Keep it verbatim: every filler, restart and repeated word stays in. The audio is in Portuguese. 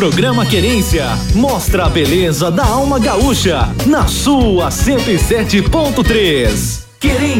Programa Querência mostra a beleza da alma gaúcha na sua cento e sete ponto três. Querência.